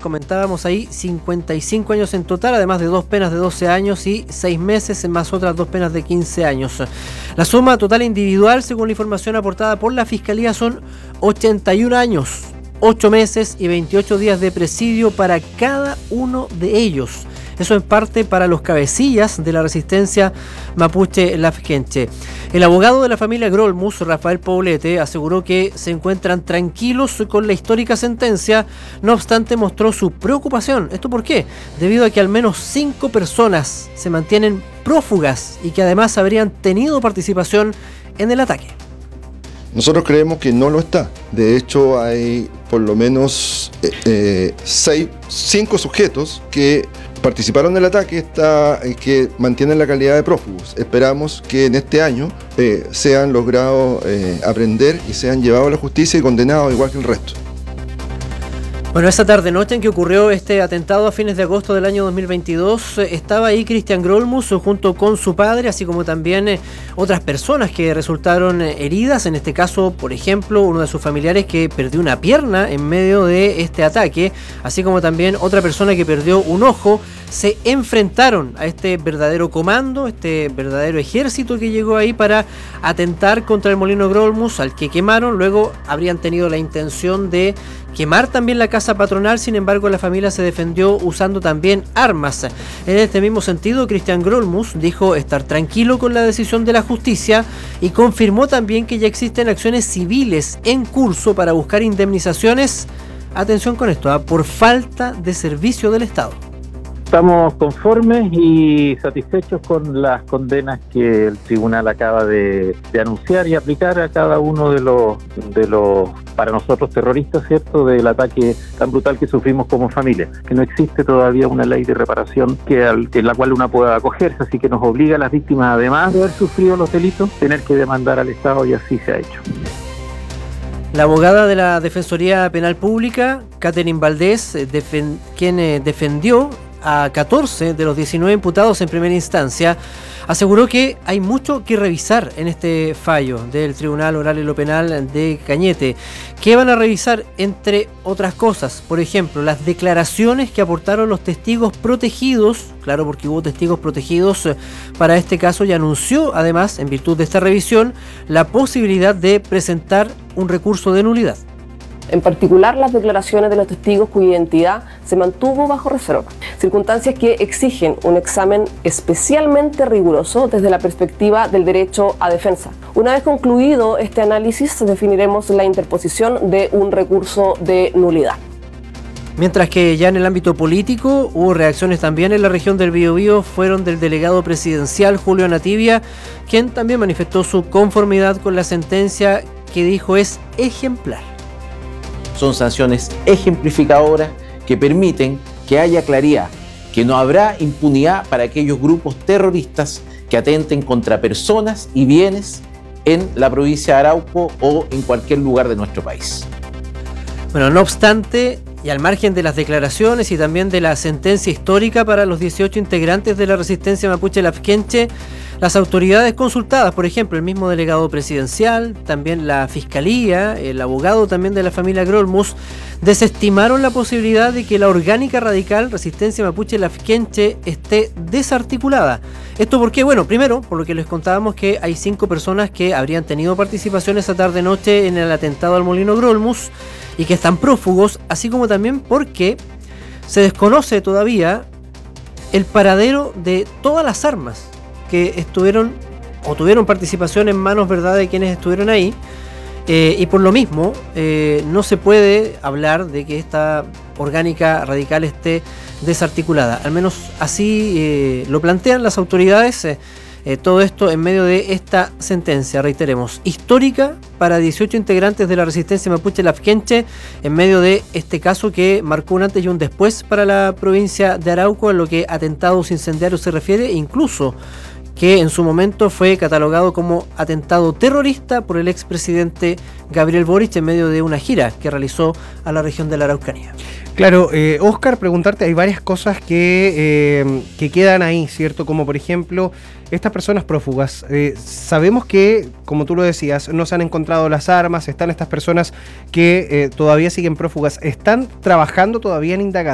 comentábamos ahí, 55 años en total, además de 2 penas de 12 años y 6 meses, más otras 2 penas de 15 años. La suma total individual, según la información aportada por la Fiscalía, son 81 años, 8 meses y 28 días de presidio para cada uno de ellos. Eso en parte para los cabecillas de la resistencia mapuche Lafkenche. El abogado de la familia Grolmus, Rafael Poblete, aseguró que se encuentran tranquilos con la histórica sentencia, no obstante mostró su preocupación. ¿Esto por qué? Debido a que al menos 5 personas se mantienen prófugas y que además habrían tenido participación en el ataque. Nosotros creemos que no lo está. De hecho, hay por lo menos 5 sujetos que participaron del ataque que mantienen la calidad de prófugos. Esperamos que en este año sean logrados aprender y sean llevados a la justicia y condenados igual que el resto. Bueno, esa tarde-noche en que ocurrió este atentado a fines de agosto del año 2022, estaba ahí Cristian Grolmus junto con su padre, así como también otras personas que resultaron heridas. En este caso, por ejemplo, uno de sus familiares que perdió una pierna en medio de este ataque, así como también otra persona que perdió un ojo. Se enfrentaron a este verdadero comando, este verdadero ejército que llegó ahí para atentar contra el molino Grolmus, al que quemaron. Luego habrían tenido la intención de quemar también la casa patronal, sin embargo la familia se defendió usando también armas. En este mismo sentido, Cristian Grolmus dijo estar tranquilo con la decisión de la justicia y confirmó también que ya existen acciones civiles en curso para buscar indemnizaciones, atención con esto, por falta de servicio del Estado. Estamos conformes y satisfechos con las condenas que el tribunal acaba de anunciar y aplicar a cada uno de los para nosotros terroristas, ¿cierto?, del ataque tan brutal que sufrimos como familia. Que no existe todavía una ley de reparación en la cual una pueda acogerse, así que nos obliga a las víctimas, además de haber sufrido los delitos, tener que demandar al Estado, y así se ha hecho. La abogada de la Defensoría Penal Pública, Catherine Valdés, quien defendió a 14 de los 19 imputados en primera instancia, aseguró que hay mucho que revisar en este fallo del Tribunal Oral y lo Penal de Cañete. ¿Qué van a revisar? Entre otras cosas, por ejemplo, las declaraciones que aportaron los testigos protegidos, claro, porque hubo testigos protegidos para este caso, y anunció además, en virtud de esta revisión, la posibilidad de presentar un recurso de nulidad. En particular, las declaraciones de los testigos cuya identidad se mantuvo bajo reserva. Circunstancias que exigen un examen especialmente riguroso desde la perspectiva del derecho a defensa. Una vez concluido este análisis, definiremos la interposición de un recurso de nulidad. Mientras que ya en el ámbito político hubo reacciones también en la región del Biobío, fueron del delegado presidencial Julio Anativia, quien también manifestó su conformidad con la sentencia que dijo es ejemplar. Son sanciones ejemplificadoras que permiten que haya claridad, que no habrá impunidad para aquellos grupos terroristas que atenten contra personas y bienes en la provincia de Arauco o en cualquier lugar de nuestro país. Bueno, no obstante, y al margen de las declaraciones y también de la sentencia histórica para los 18 integrantes de la resistencia mapuche Lafkenche, las autoridades consultadas, por ejemplo, el mismo delegado presidencial, también la Fiscalía, el abogado también de la familia Grolmus, desestimaron la posibilidad de que la orgánica radical Resistencia Mapuche Lafkenche esté desarticulada. ¿Esto por qué? Bueno, primero, por lo que les contábamos que hay 5 personas que habrían tenido participación esa tarde-noche en el atentado al molino Grolmus y que están prófugos, así como también porque se desconoce todavía el paradero de todas las armas que estuvieron o tuvieron participación en manos, ¿verdad?, de quienes estuvieron ahí, y por lo mismo no se puede hablar de que esta orgánica radical esté desarticulada, al menos así lo plantean las autoridades. Todo esto en medio de esta sentencia, reiteremos, histórica para 18 integrantes de la resistencia mapuche Lafkenche, en medio de este caso que marcó un antes y un después para la provincia de Arauco en lo que atentados incendiarios se refiere, incluso que en su momento fue catalogado como atentado terrorista por el expresidente Gabriel Boric en medio de una gira que realizó a la región de la Araucanía. Claro, Óscar, preguntarte, hay varias cosas que quedan ahí, ¿cierto? Como por ejemplo, estas personas prófugas. Sabemos que, como tú lo decías, no se han encontrado las armas, están estas personas que todavía siguen prófugas. ¿Están trabajando todavía en indagar